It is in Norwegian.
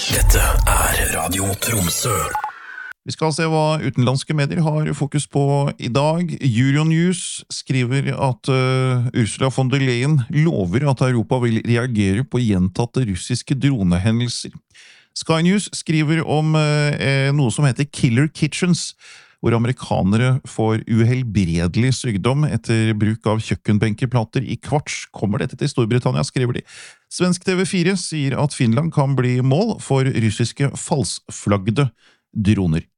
Dette Radio Tromsø. Vi skal se hva utenlandske medier har fokus på i dag. Euronews skriver at Ursula von der Leyen lover at Europa vil reagere på gjentatte russiske dronehendelser. Sky News skriver om noe som heter Killer Kitchens, hvor amerikanere får uhelbredelig sykdom etter bruk av kjøkkenbenkeplater i kvarts. Kommer dette til Storbritannia, skriver de. Svensk TV4 sier at Finland kan bli mål for russiske falsflaggede droner.